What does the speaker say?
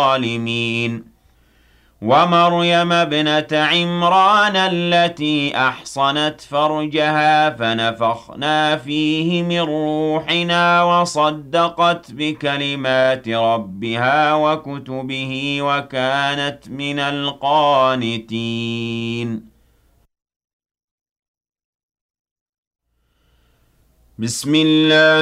الظالمين ومريم ابنة عمران التي أحصنت فرجها فنفخنا فيه من روحنا وصدقت بكلمات ربها وكتبه وكانت من القانتين بسم الله